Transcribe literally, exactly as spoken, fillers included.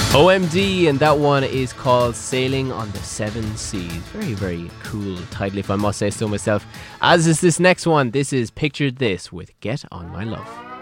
O M D, and that one is called Sailing on the Seven Seas. Very, very cool title, if I must say so myself. As is this next one. This is Picture This with Get On My Love.